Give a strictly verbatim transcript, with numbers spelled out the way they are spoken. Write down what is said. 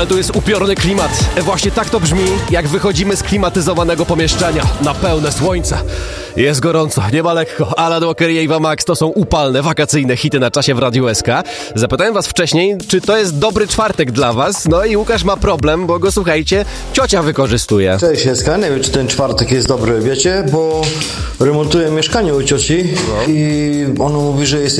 ale tu jest upiorny klimat. Właśnie tak to brzmi, jak wychodzimy z klimatyzowanego pomieszczenia na pełne słońce. Jest gorąco, nie ma lekko. Alan Walker i Ava Max to są upalne, wakacyjne hity na czasie w Radiu S K. Zapytałem was wcześniej, czy to jest dobry czwartek dla was. No i Łukasz ma problem, bo go, słuchajcie, ciocia wykorzystuje. Cześć S K, nie wiem, czy ten czwartek jest dobry, wiecie, bo remontuję mieszkanie u cioci no. i ona mówi, że jest